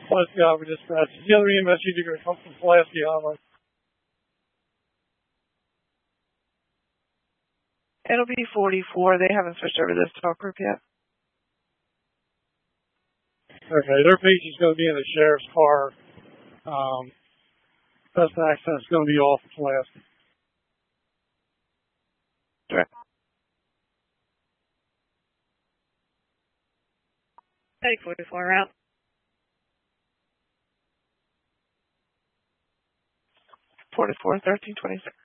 Pulaski Harbor dispatch. The other EMS unit going to come from Pulaski Harbor. It'll be 44. They haven't switched over to this talk group yet. Okay, their patient's going to be in the sheriff's car. Best access is going to be off of Pulaski. Right. Take 44 out. 44, 1326.